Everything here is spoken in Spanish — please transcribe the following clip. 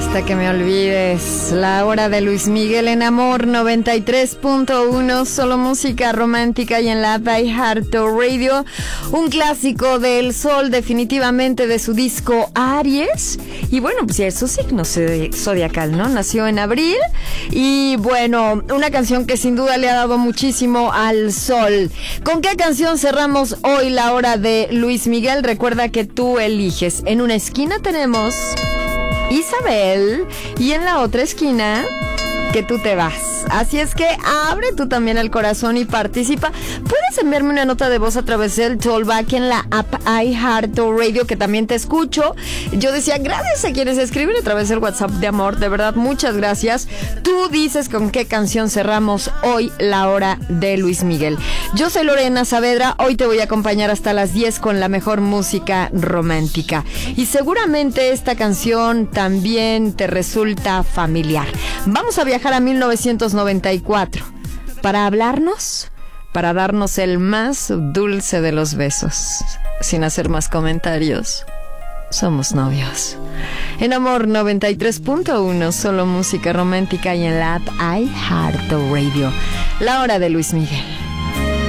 Hasta que me olvides, la hora de Luis Miguel en Amor 93.1, solo música romántica y en la iHeartRadio, un clásico del Sol, definitivamente de su disco Aries. Y bueno, pues ya es su signo zodiacal, ¿no? Nació en abril y bueno, una canción que sin duda le ha dado muchísimo al Sol. ¿Con qué canción cerramos hoy la hora de Luis Miguel? Recuerda que tú eliges. En una esquina tenemos Isabel y en la otra esquina que tú te vas. Así es que abre tú también el corazón y participa. Puedes enviarme una nota de voz a través del Tollback en la app iHeartRadio, que también te escucho. Yo decía, gracias a quienes escriben a través del WhatsApp de Amor. De verdad, muchas gracias. Tú dices con qué canción cerramos hoy la hora de Luis Miguel. Yo soy Lorena Saavedra. Hoy te voy a acompañar hasta las 10 con la mejor música romántica. Y seguramente esta canción también te resulta familiar. Vamos a viajar a 1994 para hablarnos, para darnos el más dulce de los besos. Sin hacer más comentarios, somos novios. En Amor 93.1, solo música romántica y en la app iHeartRadio. La hora de Luis Miguel.